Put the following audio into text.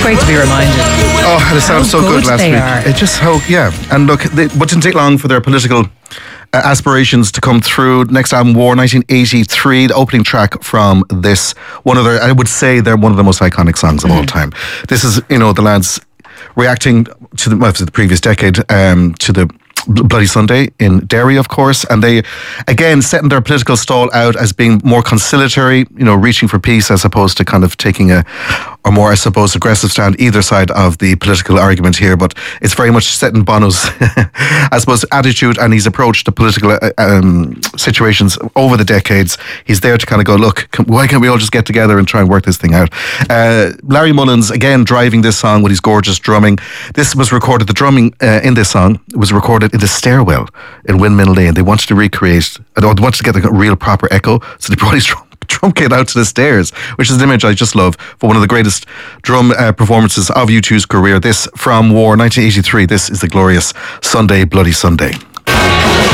great to be reminded. Oh, it sounded so good last week. It just and look, it didn't take long for their political aspirations to come through. Next album, War, 1983, the opening track from this, I would say they're one of the most iconic songs of all time. This is, the lads reacting to the previous decade, to the Bloody Sunday in Derry, of course, and they again setting their political stall out as being more conciliatory, reaching for peace as opposed to kind of taking a more, I suppose, aggressive stand either side of the political argument here. But it's very much setting Bono's, I suppose, attitude and his approach to political situations over the decades. He's there to kind of go, look, why can't we all just get together and try and work this thing out? Larry Mullins again driving this song with his gorgeous drumming. This was recorded, the drumming in this song was recorded in the stairwell in Windmill Lane. They wanted to recreate, they wanted to get a real proper echo, so they brought his drum kit out to the stairs, which is an image I just love for one of the greatest drum performances of U2's career. This from War, 1983. This is the glorious Sunday, Bloody Sunday.